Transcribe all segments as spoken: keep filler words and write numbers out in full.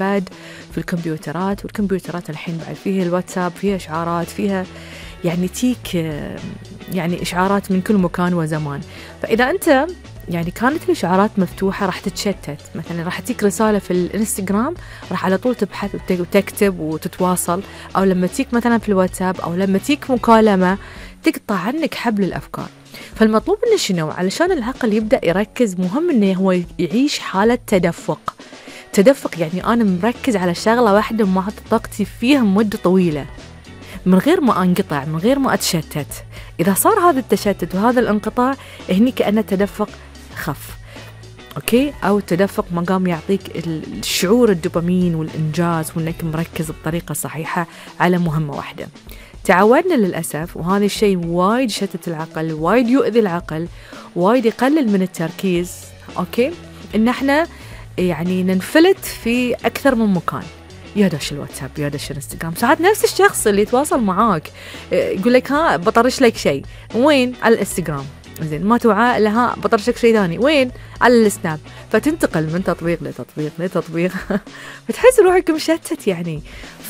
الآيباد، في الكمبيوترات. والكمبيوترات الحين بعد فيها الواتساب، فيها إشعارات، فيها يعني تيك يعني إشعارات من كل مكان وزمان. فإذا أنت يعني كانت الإشعارات مفتوحة راح تتشتت. مثلا راح تيك رسالة في الانستغرام راح على طول تبحث وتكتب وتتواصل، أو لما تيك مثلا في الواتساب أو لما تيك مكالمة تقطع عنك حبل الأفكار. فالمطلوب إنه شنو؟ علشان العقل يبدأ يركز مهم إنه هو يعيش حالة تدفق. تدفق يعني أنا مركز على شغلة واحدة ومعطي طاقتي فيها مدة طويلة من غير ما أنقطع، من غير ما أتشتت. إذا صار هذا التشتت وهذا الانقطاع هني كأنه التدفق خف، أوكي؟ أو التدفق ما قام يعطيك الشعور الدوبامين والإنجاز وإنك مركز بطريقة صحيحة على مهمة واحدة. تعودنا للأسف، وهذا الشيء وايد يشتت العقل، وايد يؤذي العقل، وايد يقلل من التركيز، أوكي؟ إن إحنا يعني ننفلت في أكثر من مكان. يا دش الواتساب، يا دش الانستغرام. ساعات نفس الشخص اللي يتواصل معاك يقول لك ها بطرش لك شيء، وين؟ على الانستغرام. زين ما توعى لها بطرش لك شيء ثاني، وين؟ على السناب. فتنتقل من تطبيق لتطبيق لتطبيق فتحس روحك مشتت يعني.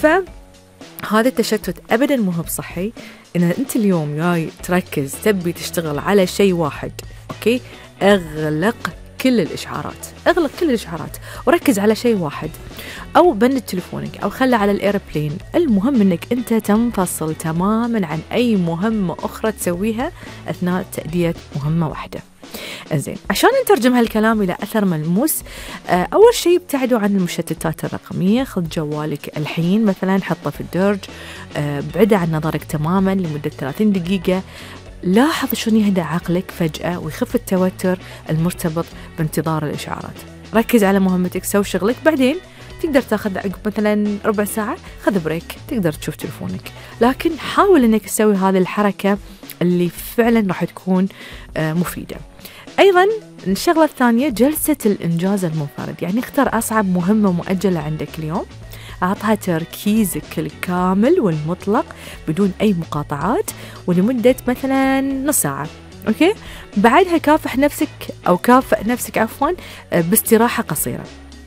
فهذا التشتت ابدا مو هو بصحي. ان انت اليوم جاي تركز تبي تشتغل على شيء واحد، اوكي؟ اغلق كل الإشعارات، اغلق كل الإشعارات وركز على شيء واحد، أو بند تليفونك أو خله على الإيربلين. المهم أنك أنت تنفصل تماما عن أي مهمة أخرى تسويها أثناء تأدية مهمة واحدة. زين، عشان نترجم هالكلام إلى أثر ملموس، أول شيء ابتعدوا عن المشتتات الرقمية. خذ جوالك الحين مثلا حطه في الدرج، بعده عن نظرك تماما لمدة ثلاثين دقيقة. لاحظ شلون يهدأ عقلك فجأة ويخف التوتر المرتبط بانتظار الإشعارات. ركز على مهمتك، سوي شغلك، بعدين تقدر تاخذ عقب مثلا ربع ساعة خذ بريك، تقدر تشوف تلفونك. لكن حاول انك تسوي هذه الحركة اللي فعلا راح تكون مفيدة. أيضا الشغلة الثانية جلسة الإنجاز المنفرد. يعني اختار أصعب مهمة مؤجلة عندك اليوم، أعطها تركيزك الكامل والمطلق بدون أي مقاطعات ولمدة مثلا نص ساعة، أوكي؟ بعدها كافح نفسك أو كافئ نفسك عفوا باستراحة قصيرة.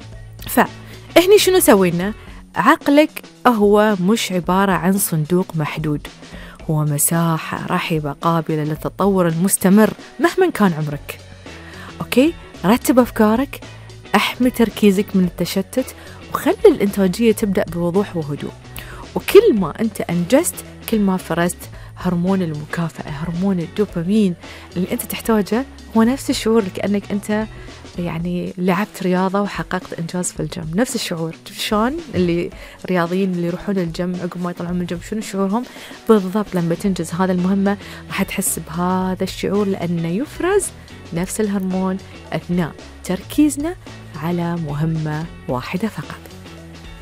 فإحنا شنو سوينا؟ عقلك هو مش عبارة عن صندوق محدود، هو مساحة رحبة قابلة للتطور المستمر مهما كان عمرك، أوكي؟ رتب أفكارك، أحمي تركيزك من التشتت، وخلي الإنتاجية تبدأ بوضوح وهدوء. وكل ما أنت أنجزت كل ما فرزت هرمون المكافأة، هرمون الدوبامين اللي أنت تحتاجه. هو نفس الشعور كأنك أنت يعني لعبت رياضة وحققت إنجاز في الجيم، نفس الشعور. شلون اللي رياضيين اللي يروحون الجيم عقب ما يطلعون من الجيم شنو شعورهم بالضبط؟ لما تنجز هذا المهمة راح تحس بهذا الشعور، لأنه يفرز نفس الهرمون أثناء تركيزنا على مهمة واحدة فقط.